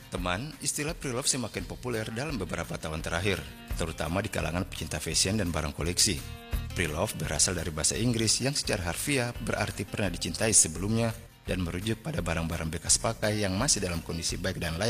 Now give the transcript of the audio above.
Teman, istilah pre-love semakin populer dalam beberapa tahun terakhir, terutama di kalangan pecinta fashion dan barang koleksi. Pre-love berasal dari bahasa Inggris yang secara harfiah berarti pernah dicintai sebelumnya dan merujuk pada barang-barang bekas pakai yang masih dalam kondisi baik dan layak